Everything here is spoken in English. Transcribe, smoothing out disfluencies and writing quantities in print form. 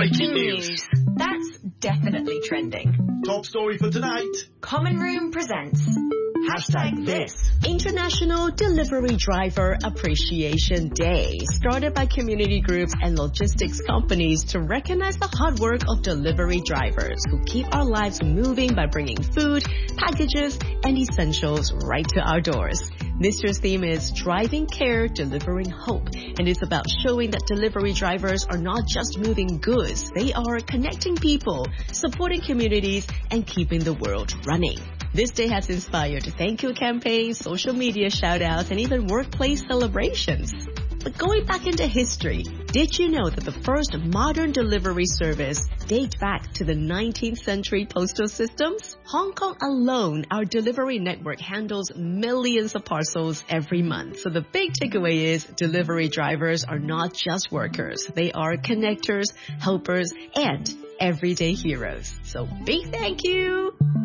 Breaking news. That's definitely trending. Top story for tonight. Common Room presents #this. International Delivery Driver Appreciation Day, started by community groups and logistics companies to recognize the hard work of delivery drivers who keep our lives moving by bringing food, packages, and essentials right to our doors. This year's theme is Driving Care, Delivering Hope, and it's about showing that delivery drivers are not just moving goods, they are connecting people, supporting communities, and keeping the world running. This day has inspired thank you campaigns, social media shout-outs, and even workplace celebrations. But going back into history, did you know that the first modern delivery service dates back to the 19th century postal systems? Hong Kong alone, our delivery network handles millions of parcels every month. So the big takeaway is delivery drivers are not just workers. They are connectors, helpers, and everyday heroes. So big thank you!